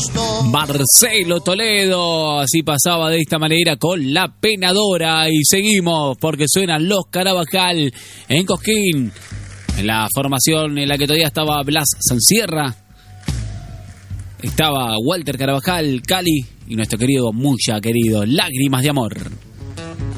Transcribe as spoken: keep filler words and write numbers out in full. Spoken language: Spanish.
Marcelo Toledo, así pasaba de esta manera con La Penadora. Y seguimos porque suenan Los Carabajal en Cosquín, en la formación en la que todavía estaba Blas Sansierra, estaba Walter Carabajal, Cali y nuestro querido, muy ya querido, Lágrimas de Amor.